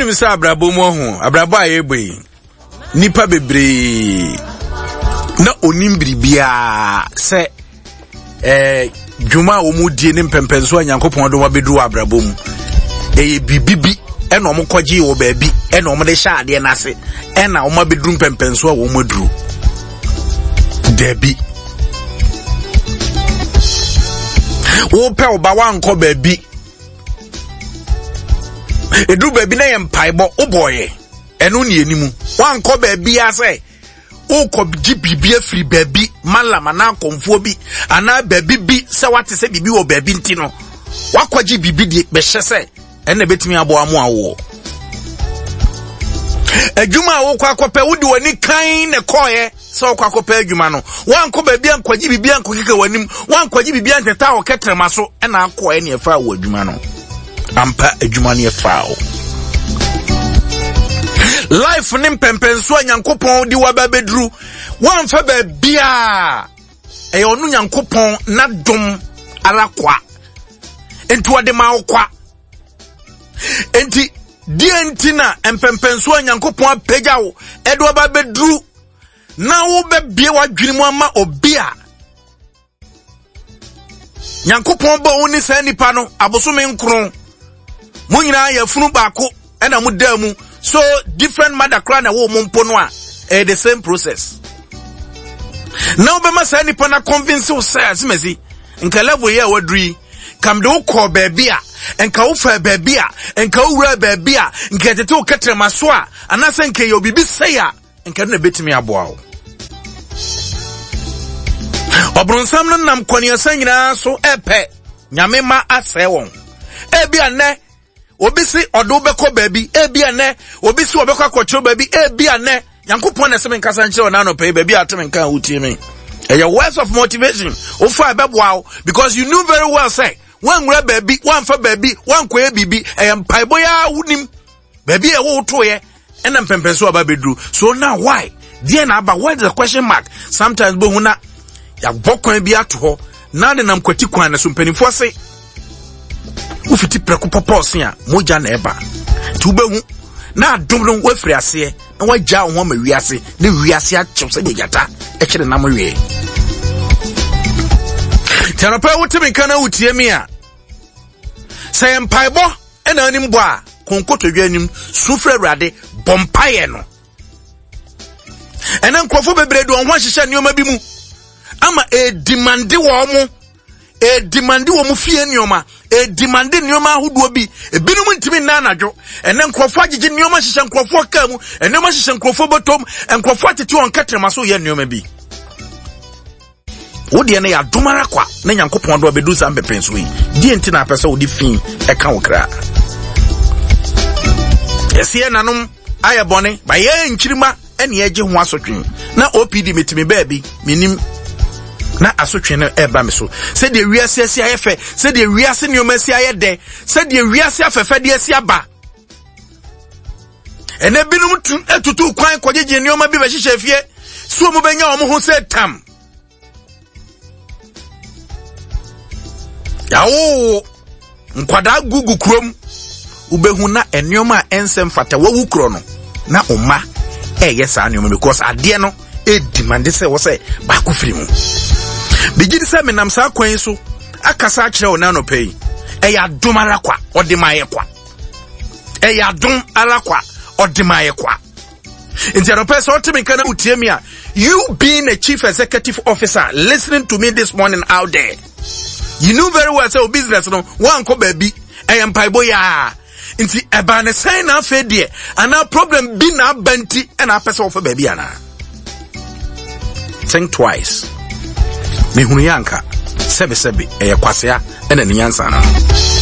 Unim sa abrabo mo ho, abrabo ayebe. Nipa bebre. Na onim biribia se dwuma wo mu die ne mpempenso Nyankopɔn do wabedu abrabo mu. Bibibi ena omo kwaji wo baabi ena omo de hya ade na ase ena omo bedu mpempenso wo maduru. Debi. Wo pe oba wanko baabi. Edu baabi na ye mpaibo oboye. Eno ni enimu. Wanko baabi ase. O ko bibi afiri baabi malama na konfo bi ana baabi bi se wate se bibi wo baabi ntino. Wakwaji bibi de be hye se ena betimi abo amu awo. Adwuma wo kwa kope wudi wani kan ne koye se wo kwa kope adwuma no. Wanko baabi ankwaji bibi ankokeka wanim. Wankwaji bibi anteta wo ketrema so ena akoye ne efa wo adwuma no. Ampa adwuma ne efa wo. Life nim pempenso Nyankopɔn di wababedru wanfa ba bia e onu Nyankopɔn na dom alakwa enti wode ma okwa enti die ntina empempenso Nyankopɔn apagya wo e do wababedru na wo be bie wadwene mu ama obia Nyankopɔn ba woni sa nipa no abosome nkron mo nyina ya funu baako e na mo damu. So different mother clan na wo mumpo no a the same process. Now be ma say nipa na convince you say asimezi nka level ye wadri kam de wo call baby a nka wo fa baby a nka wo wura baby a nka tete wo ketrema so a anase nka ye obibi say a nka na betimi aboa wo. Obronsam no nam kwani asanyina so epe nyame ma ase won ebi ane obisi odo beko baby ebia ne obisi obeko akotro baby ebia ne Nyankopɔn na se men kasa nche ona no pay baby atem kan utie me your words of motivation ofa beboa because you knew very well say one wura baby one for baby one kwa bibi empaibo ya wunim baby e wo to ye ena mpempenso aba bedru. So now why there na aba what's the question mark sometimes bo huna ya bokwan bi ato ho na de nam kwati kwan na so mpanifo se ufiti preko poposia a moja na eba tubehu na adom no wafiri ase na wagya ho ma wiase na wiase akyem se de yata e kire na mo wie Tianapa wutimi kana utie mi a say mpaibo ena anim bo a konkotodwa anim sufre awrade bompaye no ena nkrofo bebrede on ho hyehye nioma bi mu ama demande wo mo demande wo mu fie nioma demande nioma ahodo bi ebinum ntimi na anadwo ene nkrofo agege nioma hyehye nkrofo ka mu ene ma hyehye nkrofo botom nkrofo atete on katrema so ye nioma bi wodi ne ya domara kwa na Nyankopɔn do abedu sa mpepenso yi die nti na apese wodi fin e ka wokra esie nanom aye bone ba ye nkyirima ene ye ho asotwen na OPD metimi baabi minim na asotwe no eba me so se de wiase asia yefe se de wiase nioma asia ye de se de wiase afefe de asia ba ene binum etutu kwan kogege nioma bi ba hyehye fie so mo benya omo ho se tam yawo nkwada gugu krom ubehu na enioma ensem fata wawu kro no na oma yesa anioma because ade no demand say wo say ba ku firi mu bigidi say menam sa kwan so akasa akire ona no pay ya dum ara kwa odimaye kwa ya dum ara kwa odimaye kwa inti no person otimi kana utie mi a you being a chief executive officer listening to me this morning out there. You knew very well say business no one ko baby empaibo ya nti eba ne sign na fe de ana problem bi na banti and a person for baby ana think twice me hunu yanka sebe kwasea ena ni yansa na